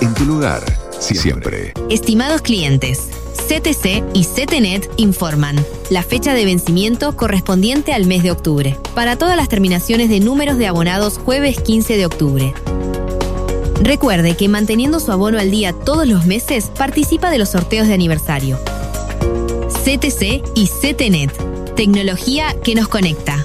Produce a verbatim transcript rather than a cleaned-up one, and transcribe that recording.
En tu lugar, siempre. Estimados clientes, C T C y C T N E T informan la fecha de vencimiento correspondiente al mes de octubre. Para todas las terminaciones de números de abonados jueves quince de octubre. Recuerde que manteniendo su abono al día todos los meses, participa de los sorteos de aniversario. C T C y C T N E T. Tecnología que nos conecta.